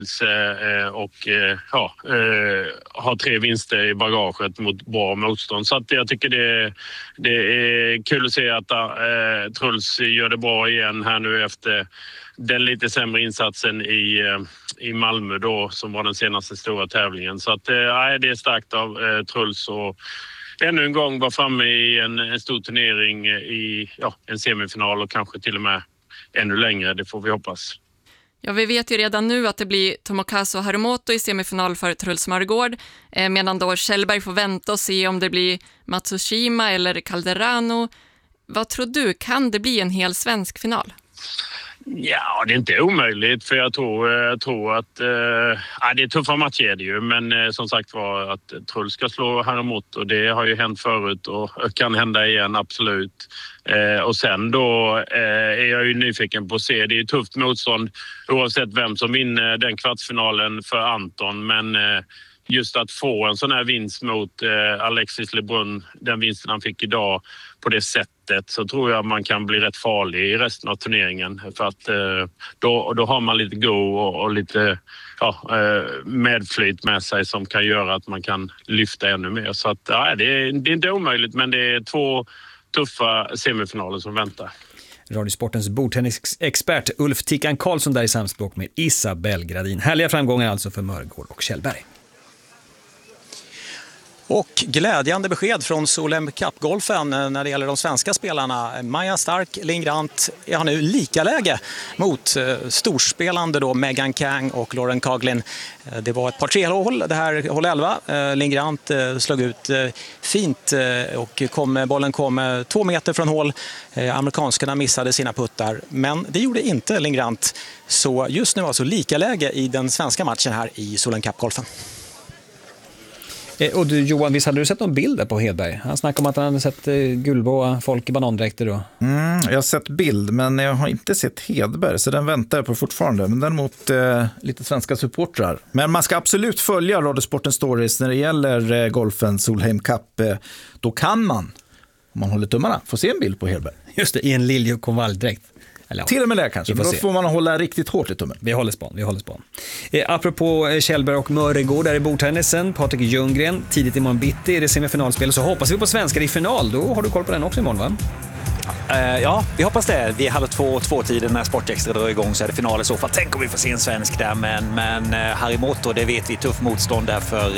har 3 vinster i bagaget mot bra motstånd. Så att jag tycker det är kul att se att Truls gör det bra igen här nu efter den lite sämre insatsen i Malmö då, som var den senaste stora tävlingen. Så att det är starkt av Truls och ännu en gång var framme i en stor turnering i en semifinal och kanske till och med ännu längre, det får vi hoppas. Ja, vi vet ju redan nu att det blir Tomokazu Harumoto i semifinal för Truls Mörgård, medan då Kjellberg får vänta och se om det blir Matsushima eller Calderano. Vad tror du, kan det bli en hel svensk final? Ja, det är inte omöjligt, för jag tror att det är tuffa matcher är det ju, men som sagt var att Truls ska slå Harumoto, det har ju hänt förut och kan hända igen, absolut. Och sen då är jag ju nyfiken på att se, det är ju tufft motstånd oavsett vem som vinner den kvartsfinalen för Anton, men just att få en sån här vinst mot Alexis Lebrun, den vinsten han fick idag på det sättet, så tror jag man kan bli rätt farlig i resten av turneringen. För att då har man lite go och lite medflyt med sig som kan göra att man kan lyfta ännu mer. Så att, det är inte omöjligt, men det är 2 tuffa semifinaler som väntar. Radiosportens bordtennisexpert Ulf Tickan Karlsson där i samspråk med Isabelle Gradin. Härliga framgångar alltså för Mörgård och Kjellberg. Och glädjande besked från Solheim Cup-golfen när det gäller de svenska spelarna. Maja Stark, Lingrant har nu lika läge mot storspelande då Megan Kang och Lauren Coughlin. Det var ett par 3-hål, det här håll 11. Lingrant slog ut fint och bollen kom 2 meter från hål. Amerikanskarna missade sina puttar, men det gjorde inte Lingrant. Så just nu alltså lika läge i den svenska matchen här i Solheim Cup-golfen. Och du, Johan, visst hade du sett någon bild där på Hedberg? Han snackade om att han hade sett gulblåa folk i banandräkter då. Jag har sett bild, men jag har inte sett Hedberg, så den väntar jag på fortfarande. Men däremot lite svenska supportrar. Men man ska absolut följa Radiosportens stories när det gäller golfen Solheim Cup. Då kan man, om man håller tummarna, få se en bild på Hedberg. Just det, i en liljekonvaljdräkt. Till och med det kanske, för då får man hålla riktigt hårt i tummen. Vi håller span. Apropå Kjellberg och Mörgård där i bordtennisen, Patrik Ljunggren tidigt imorgon bitti i det semifinalspel, så hoppas vi på svenskar i final. Då har du koll på den också imorgon, va? Ja, vi hoppas det. Vi är 2:30 när Sportextra drar igång, så är det final i så fall. Tänk om vi får se en svensk där, men Harumoto, det vet vi, tuff motstånd där för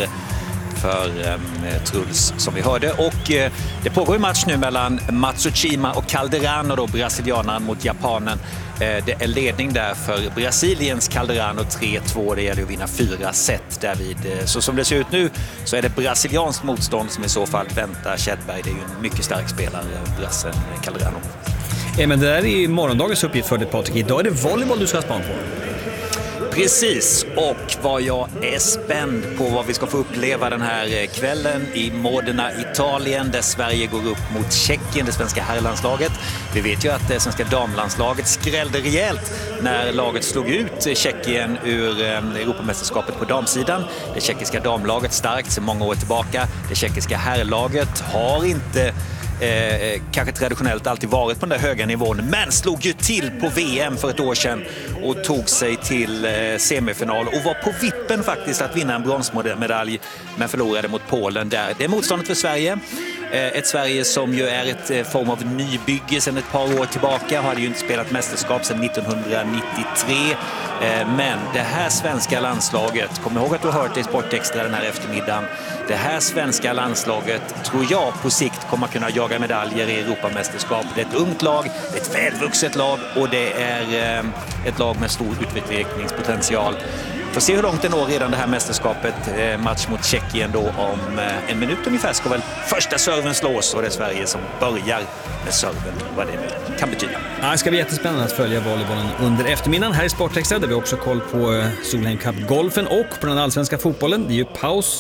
Truls som vi hörde. Och det pågår en match nu mellan Matsushima och Calderano, då brasilianaren mot japanen. Det är ledning där för Brasiliens Calderano 3-2. Det gäller att vinna 4 set därvid. Så som det ser ut nu så är det brasilianskt motstånd som i så fall väntar Kjellberg. Det är ju en mycket stark spelare, brassen Calderano. Men det där är morgondagens uppgift för dig, Patrik. Idag är det volleyboll du ska ha span på. Precis, och vad jag är spänd på vad vi ska få uppleva den här kvällen i Modena, Italien, där Sverige går upp mot Tjeckien, det svenska herrlandslaget. Vi vet ju att det svenska damlandslaget skrällde rejält när laget slog ut Tjeckien ur Europamästerskapet på damsidan. Det tjeckiska damlaget starkt sedan många år tillbaka. Det tjeckiska herrlaget har inte kanske traditionellt alltid varit på den där höga nivån, men slog ju till på VM för ett år sedan och tog sig till semifinal och var på vippen faktiskt att vinna en bronsmedalj, men förlorade mot Polen där. Det är motståndet för Sverige. Ett Sverige som ju är ett form av nybygge sedan ett par år tillbaka, hade ju inte spelat mästerskap sedan 1993. Men det här svenska landslaget, kom ihåg att du har hört det i Sportextra den här eftermiddagen, det här svenska landslaget tror jag på sikt kommer kunna jaga medaljer i Europamästerskap. Det är ett ungt lag, det är ett välvuxet lag och det är ett lag med stor utvecklingspotential. Får se hur långt det når redan det här mästerskapet. Match mot Tjeckien då om 1 minut ungefär ska väl första serven slås, och det är Sverige som börjar med serven, vad det nu kan betyda. Ja, det ska bli jättespännande att följa volleybollen under eftermiddagen här i Sportextra, där vi också koll på Solheim Cup-golfen och på den allsvenska fotbollen. Det är ju paus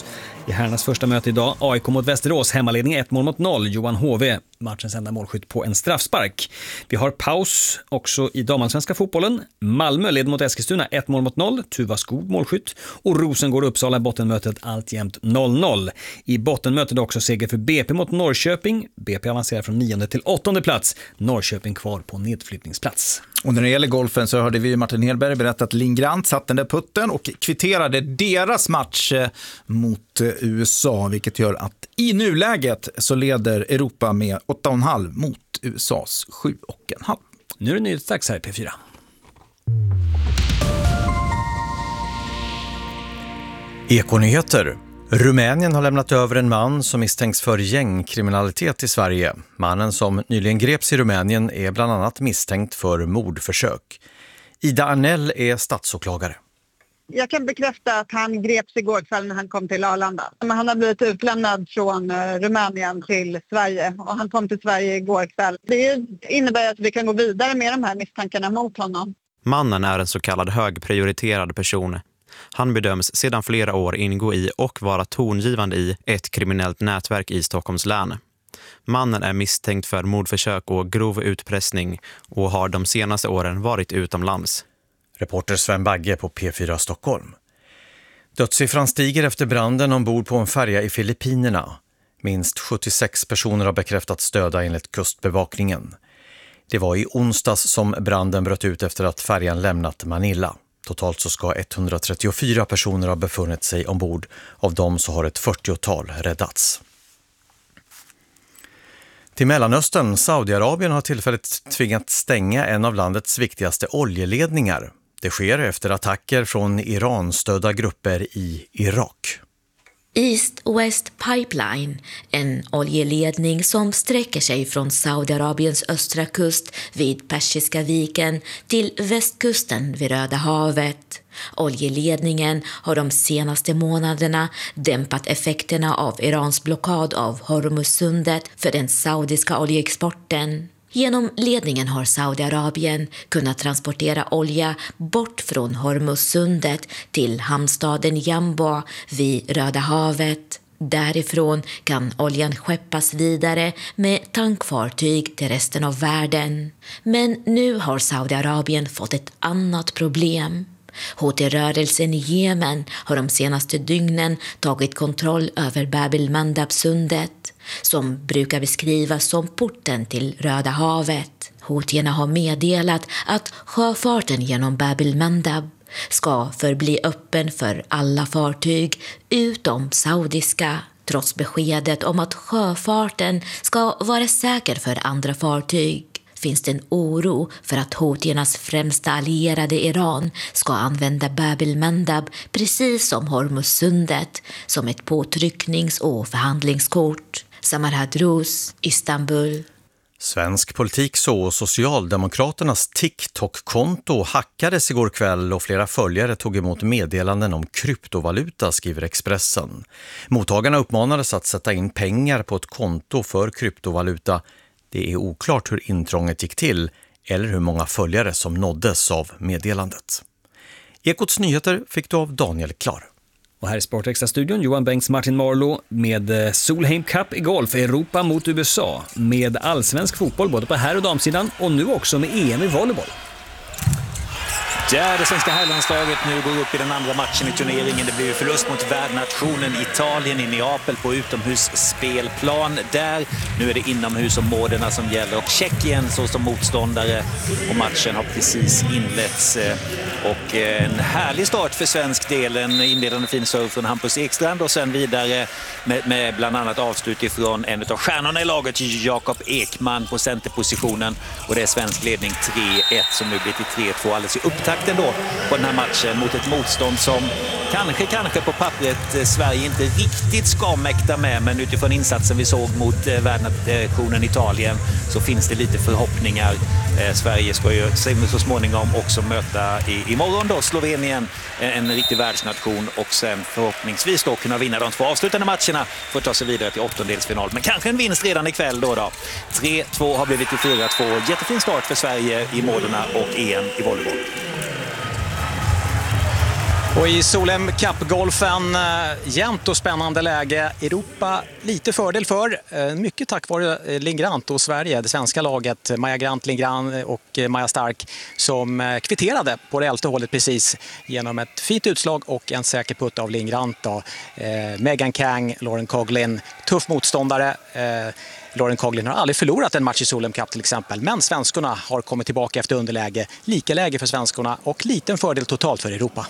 I herrarnas första möte idag, AIK mot Västerås, hemmaledning 1-0. Johan Hove, matchens enda målskytt på en straffspark. Vi har paus också i damallsvenska fotbollen. Malmö leder mot Eskilstuna 1-0. Tuva Skog målskytt. Och Rosengård och Uppsala i bottenmötet alltjämt 0-0. I bottenmötet också seger för BP mot Norrköping. BP avancerar från 9:e till 8:e plats. Norrköping kvar på nedflyttningsplats. Och när det gäller golfen så hörde vi Martin Hedberg berätta att Lingrant satt den där putten och kvitterade deras match mot USA, vilket gör att i nuläget så leder Europa med 8,5 mot USAs 7,5. Nu är det nyhetsdags här i P4. Ekonyheter. Rumänien har lämnat över en man som misstänks för gängkriminalitet i Sverige. Mannen som nyligen greps i Rumänien är bland annat misstänkt för mordförsök. Ida Arnell är statsåklagare. Jag kan bekräfta att han greps igår kväll när han kom till Arlanda. Han har blivit utlämnad från Rumänien till Sverige och han kom till Sverige igår kväll. Det innebär att vi kan gå vidare med de här misstankarna mot honom. Mannen är en så kallad högprioriterad person. Han bedöms sedan flera år ingå i och vara tongivande i ett kriminellt nätverk i Stockholms län. Mannen är misstänkt för mordförsök och grov utpressning och har de senaste åren varit utomlands. Reporter Sven Bagge på P4 Stockholm. Dödssiffran stiger efter branden ombord på en färja i Filippinerna. Minst 76 personer har bekräftats döda enligt kustbevakningen. Det var i onsdags som branden bröt ut efter att färjan lämnat Manila. Totalt så ska 134 personer ha befunnit sig ombord. Av dem så har ett 40-tal räddats. Till Mellanöstern, Saudiarabien har tillfälligt tvingat stänga en av landets viktigaste oljeledningar. Det sker efter attacker från Iran-stödda grupper i Irak. East West Pipeline, en oljeledning som sträcker sig från Saudiarabiens östra kust vid Persiska viken till västkusten vid Röda havet. Oljeledningen har de senaste månaderna dämpat effekterna av Irans blockad av Hormuzsundet för den saudiska oljeexporten. Genom ledningen har Saudiarabien kunnat transportera olja bort från Hormuzsundet till hamnstaden Jambo vid Röda havet. Därifrån kan oljan skeppas vidare med tankfartyg till resten av världen. Men nu har Saudiarabien fått ett annat problem. Houthi-rörelsen i Jemen har de senaste dygnen tagit kontroll över Bab el-Mandab-sundet, som brukar beskrivas som porten till Röda havet. Houthierna har meddelat att sjöfarten genom Bab el-Mandab ska förbli öppen för alla fartyg utom saudiska, trots beskedet om att sjöfarten ska vara säker för andra fartyg. Finns det en oro för att Houthiernas främsta allierade Iran ska använda Bab el-Mandab precis som Hormuzsundet som ett påtrycknings- och förhandlingskort. Samar Hadrous, Istanbul. Svensk politik så Socialdemokraternas TikTok-konto hackades igår kväll och flera följare tog emot meddelanden om kryptovaluta, skriver Expressen. Mottagarna uppmanades att sätta in pengar på ett konto för kryptovaluta. Det är oklart hur intrånget gick till eller hur många följare som nåddes av meddelandet. Ekots nyheter fick du av Daniel Klar. Och här i Sportextra-studion Johan Bengts, Martin Marlow med Solheim Cup i golf, Europa mot USA, med allsvensk fotboll både på herr- och damsidan och nu också med EM i volleyboll. Där det svenska herrlandslaget nu går upp i den andra matchen i turneringen. Det blir ju förlust mot värdnationen Italien i Neapel på utomhusspelplan. Där nu är det inomhusområdena som gäller och Tjeckien så som motståndare. Och matchen har precis inletts. Och en härlig start för svensk del. En inledande fin serve från Hampus Ekstrand och sen vidare med bland annat avslut ifrån en av stjärnorna i laget, Jakob Ekman på centerpositionen. Och det är svensk ledning 3-1 som nu blir till 3-2 alldeles i upptakten då på den här matchen mot ett motstånd som kanske på pappret Sverige inte riktigt ska mäkta med, men utifrån insatsen vi såg mot värdnationen Italien så finns det lite förhoppningar. Sverige ska ju så småningom också möta imorgon då Slovenien, en riktig världsnation, och sen förhoppningsvis då kunna vinna de två avslutande matcherna för att ta sig vidare till åttondelsfinal. Men kanske en vinst redan ikväll då. 3-2 har blivit till 4-2. Jättefin start för Sverige i Modena och EM i volleyboll. Och i Solheim Cup-golfen, jämnt och spännande läge. Europa lite fördel för, mycket tack vare Lingrant och Sverige, det svenska laget. Maja Grant, Lingrant och Maja Stark som kvitterade på det 11:e hålet precis genom ett fint utslag och en säker putt av Lingrant. Megan Kang, Lauren Coughlin, tuff motståndare. Lauren Coughlin har aldrig förlorat en match i Solheim Cup till exempel, men svenskorna har kommit tillbaka efter underläge. Lika läge för svenskorna och liten fördel totalt för Europa.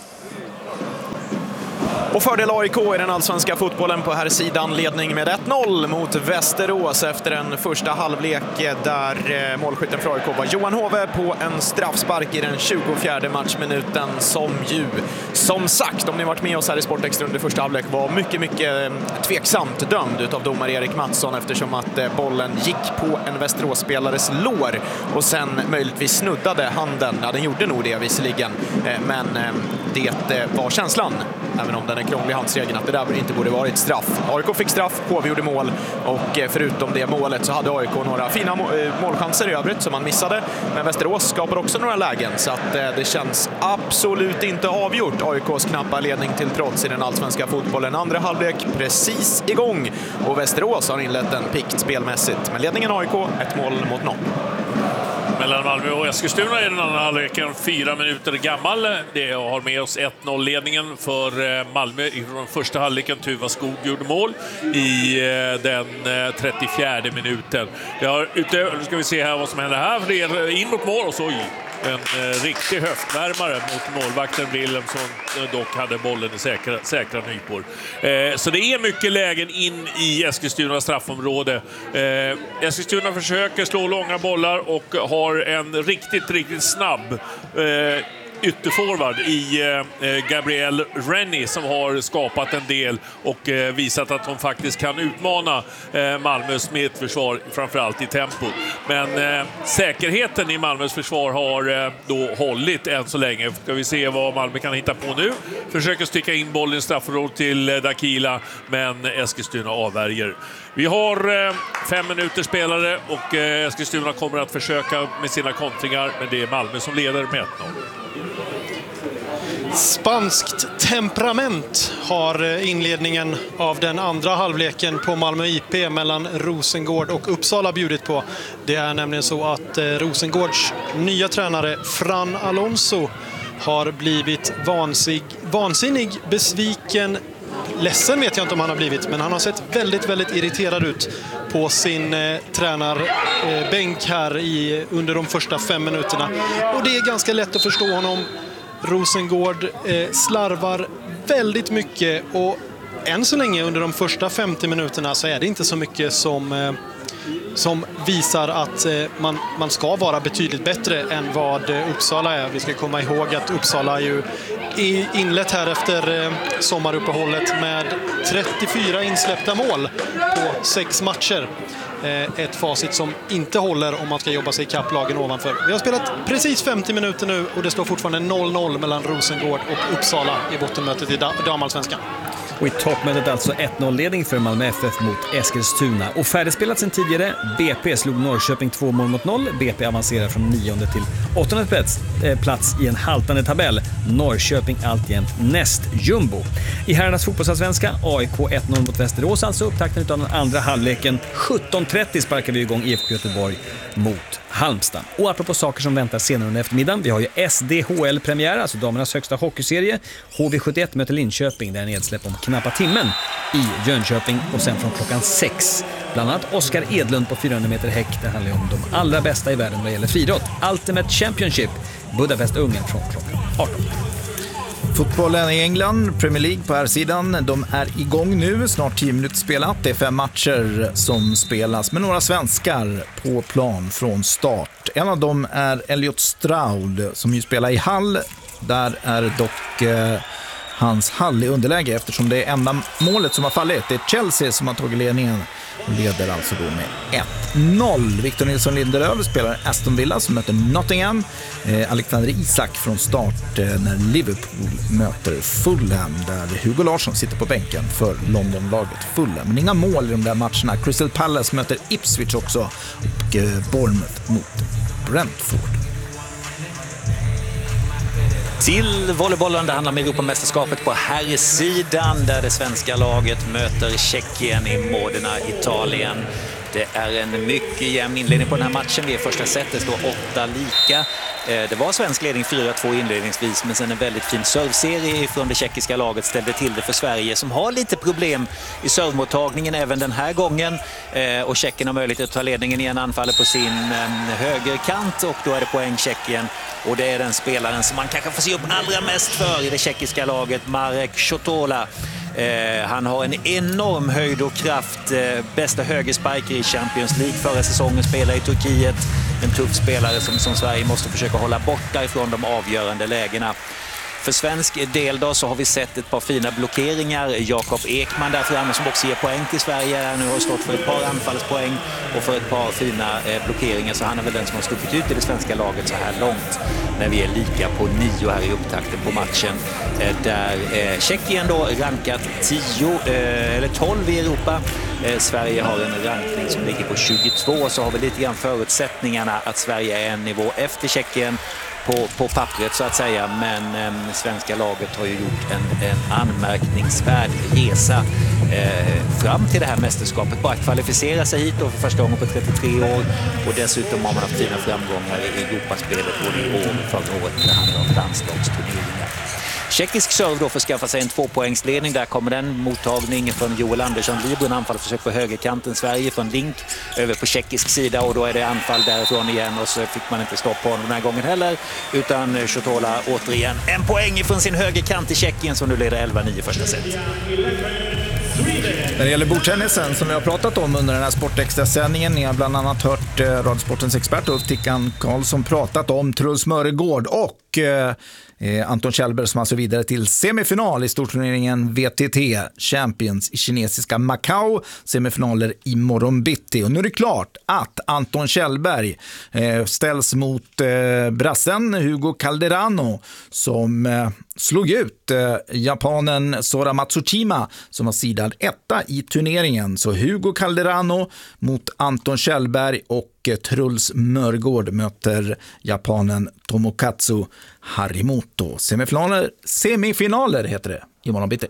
Och fördel AIK i den allsvenska fotbollen på här sidan, ledning med 1-0 mot Västerås efter en första halvlek där målskytten för AIK var Johan Hove på en straffspark i den 24:e matchminuten som sagt, om ni varit med oss här i Sportextra under första halvlek, var mycket tveksamt dömd utav domare Erik Mattsson eftersom att bollen gick på en Västerås-spelares lår och sen möjligtvis snuddade handen. Ja, den gjorde nog det visserligen, men det var känslan, även om den är krånglig handsregeln, att det där inte borde varit straff. AIK fick straff, HV gjorde mål och förutom det målet så hade AIK några fina målchanser i övrigt som man missade. Men Västerås skapade också några lägen så att det känns absolut inte avgjort. AIKs knappa ledning till trots i den allsvenska fotbollen. Andra halvlek precis igång och Västerås har inlett en pikt spelmässigt. Men ledningen AIK, 1-0. Mellan Malmö och Eskilstuna i den andra halvleken 4 minuter gammal. Det har med oss 1-0-ledningen för Malmö i den första halvleken. Tuva Skog gjorde mål i den 34:e minuten. Nu ska vi se här vad som händer här. Det är in mot mål och så en riktig höftvärmare mot målvakten Wilhelmsson, dock hade bollen i säkra nypor. Så det är mycket lägen in i Eskilstuna straffområde. Eskilstuna försöker slå långa bollar och har en riktigt snabb ytterforward i Gabrielle Rennie som har skapat en del och visat att hon faktiskt kan utmana Malmös mittförsvar, framförallt i tempo. Men säkerheten i Malmös försvar har då hållit än så länge. Ska vi se vad Malmö kan hitta på nu. Försöker sticka in bollen i straffområdet till Dakila, men Eskilstuna avvärjer. Vi har 5 minuter spelare och Eskilstuna kommer att försöka med sina kontringar, men det är Malmö som leder med 1-0. Spanskt temperament har inledningen av den andra halvleken på Malmö IP mellan Rosengård och Uppsala bjudit på. Det är nämligen så att Rosengårds nya tränare Fran Alonso har blivit vansinnig, besviken. Ledsen vet jag inte om han har blivit, men han har sett väldigt irriterad ut på sin tränarbänk här under de första 5 minuterna. Och det är ganska lätt att förstå honom. Rosengård slarvar väldigt mycket och än så länge under de första 50 minuterna så är det inte så mycket som visar att man ska vara betydligt bättre än vad Uppsala är. Vi ska komma ihåg att Uppsala ju inlett här efter sommaruppehållet med 34 insläppta mål på 6 matcher. Ett facit som inte håller om man ska jobba sig i kapplagen ovanför. Vi har spelat precis 50 minuter nu och det står fortfarande 0-0 mellan Rosengård och Uppsala i bottenmötet i damallsvenskan. Och i toppmötet alltså 1-0-ledning för Malmö FF mot Eskilstuna. Och färdigspelat sen tidigare, BP slog Norrköping 2-0. BP avancerar från 9:e till 8:e plats i en haltande tabell. Norrköping alltjämt näst jumbo. I herrarnas fotbollsallsvenska, AIK 1-0 mot Västerås, alltså upptakten av den andra halvleken. 17:30 sparkar vi igång IFK Göteborg mot Halmstad. Och apropå saker som väntar senare under eftermiddagen, vi har ju SDHL-premiär, alltså damernas högsta hockeyserie. HV71 möter Linköping, där är nedsläpp om knappa timmen i Jönköping och sen från klockan 6. Bland annat Oskar Edlund på 400 meter häck. Det handlar om de allra bästa i världen vad gäller friidrott. Ultimate Championship, Budapest Ungern från klockan 18. Fotbollen i England, Premier League på här sidan, de är igång nu, snart 10 minuter spelat. Det är 5 matcher som spelas med några svenskar på plan från start. En av dem är Elliot Stroud som ju spelar i Hull. Där är dock hans Hull i underläge eftersom det är enda målet som har fallit. Det är Chelsea som har tagit ledningen och leder alltså då med 1-0. Victor Nilsson Lindelöf spelar Aston Villa som möter Nottingham. Alexander Isak från start när Liverpool möter Fulham, där Hugo Larsson sitter på bänken för Londonlaget Fulham. Men inga mål i de där matcherna. Crystal Palace möter Ipswich också och Bournemouth mot Brentford. till volleybollen. Det handlar om Europamästerskapet på herrsidan där det svenska laget möter Tjeckien i Modena, Italien. Det är en mycket jämn inledning på den här matchen. Vi är första set, det står 8 lika. Det var svensk ledning 4-2 inledningsvis, men sen en väldigt fin serveserie från det tjeckiska laget ställde till det för Sverige som har lite problem i servemottagningen även den här gången. Och Tjeckien har möjlighet att ta ledningen igen, anfaller på sin högerkant och då är det poäng Tjeckien. Och det är den spelaren som man kanske får se upp allra mest för i det tjeckiska laget, Marek Chotola. Han har en enorm höjd och kraft, bästa högerspiker i Champions League förra säsongen, spelar i Turkiet. En tuff spelare som Sverige måste försöka hålla borta ifrån de avgörande lägena. För svensk del då så har vi sett ett par fina blockeringar. Jakob Ekman där framme som också ger poäng till Sverige. Nu har stått för ett par anfallspoäng och för ett par fina blockeringar. Så han är väl den som har stuckit ut i det svenska laget så här långt. När vi är lika på 9 här i upptakten på matchen. Där Tjeckien då rankat 12 i Europa. Sverige har en rankning som ligger på 22. Så har vi lite grann förutsättningarna att Sverige är en nivå efter Tjeckien. På pappret så att säga, men svenska laget har ju gjort en anmärkningsvärd resa fram till det här mästerskapet. Bara kvalificera sig hit då för första gången på 33 år och dessutom har man haft fina framgångar i Europaspelet både i år och förra året. Det handlar om landslagsturneringar. Tjeckisk serve då för att skaffa sig en 2-poängsledning. Där kommer den mottagning från Joel Andersson Libro, en anfallsförsök på högerkanten. Sverige från Link över på tjeckisk sida och då är det anfall därifrån igen och så fick man inte stopp på honom den här gången heller. Utan Chotola återigen en poäng från sin högerkant i Tjeckien som nu leder 11-9 första set. När det gäller bordtennisen som vi har pratat om under den här Sportextra-sändningen, ni har bland annat hört Radsportens expert Ulf Tickan Karlsson pratat om Truls Mörgård och Anton Kjellberg som alltså vidare till semifinal i storturneringen VTT Champions i kinesiska Macau. Semifinaler i morgon bitti. Och nu är det klart att Anton Kjellberg ställs mot brassen Hugo Calderano som slog ut japanen Sora Matsushima som var sidad 1 i turneringen. Så Hugo Calderano mot Anton Kjellberg och Truls Mörgård möter japanen Tomokatsu Harimoto. Semifinaler heter det imorgon bitti.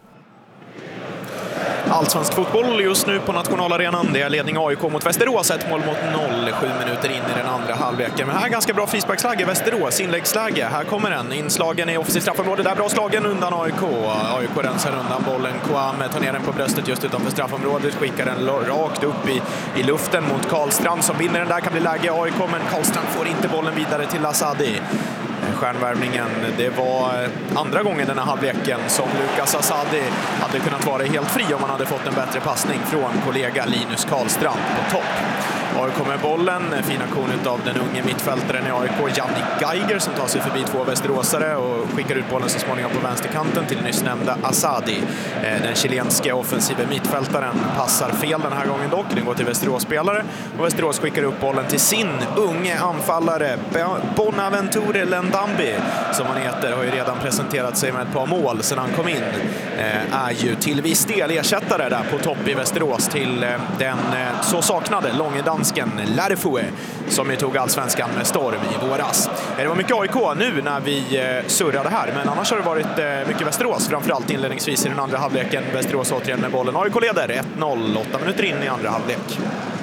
Allsvensk fotboll just nu på nationalarenan. Det är ledning AIK mot Västerås, 1-0 mot 0, 7 minuter in i den andra halvleken. Men här är ganska bra frisparksläge, Västerås inläggsläge. Här kommer den, inslagen i offensivt straffområde, där bra slagen undan AIK. AIK rensar undan bollen, Kwame tar ner den på bröstet just utanför straffområdet, skickar den rakt upp i luften mot Karlstrand som vinner den där, kan bli läge AIK, men Karlstrand får inte bollen vidare till Asadi. Stjärnvärvningen, det var andra gången den här halvleken som Lukas Asadi hade kunnat vara helt fri om man hade fått en bättre passning från kollega Linus Karlstrand på topp. AIK med bollen, fin aktion av den unge mittfältaren i AIK, Jannik Geiger, som tar sig förbi 2 västeråsare och skickar ut bollen så småningom på vänsterkanten till nyss nämnda Asadi. Den chilenske offensiva mittfältaren passar fel den här gången dock, den går till Västerås-spelare och Västerås skickar upp bollen till sin unge anfallare Bonaventure Lendambi, som han heter, har ju redan presenterat sig med ett par mål sedan han kom in. Är ju till viss del ersättare där på topp i Västerås till den så saknade långe dansken Larifue som ju tog allsvenskan med storm i våras. Det var mycket AIK nu när vi surrade här, men annars har det varit mycket Västerås, framförallt inledningsvis i den andra halvleken. Västerås återigen med bollen. AIK leder 1-0, 8 minuter in i andra halvlek.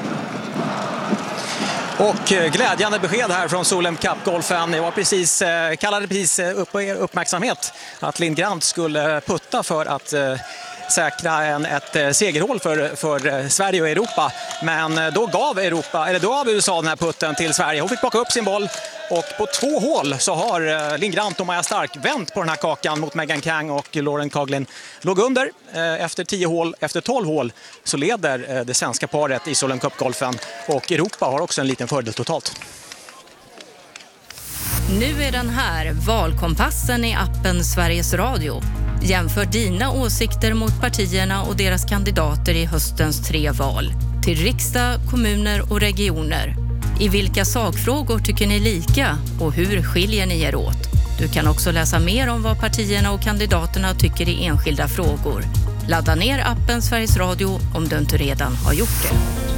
Och glädjande besked här från Solheim Cup-golfen. Det var precis, kallade precis uppmärksamhet att Lindgrant skulle putta för att säkra ett segerhål för Sverige och Europa. Men då gav USA den här putten till Sverige. Hon fick plocka upp sin boll och på 2 hål så har Lindgrant och Maja Stark vänt på den här kakan mot Megan Kang och Lauren Coughlin. Låg under efter 10 hål. Efter 12 hål så leder det svenska paret i Solheim Cup-golfen och Europa har också en liten fördel totalt. Nu är den här, valkompassen i appen Sveriges Radio. Jämför dina åsikter mot partierna och deras kandidater i höstens 3 val. Till riksdag, kommuner och regioner. I vilka sakfrågor tycker ni lika och hur skiljer ni er åt? Du kan också läsa mer om vad partierna och kandidaterna tycker i enskilda frågor. Ladda ner appen Sveriges Radio om du inte redan har gjort det.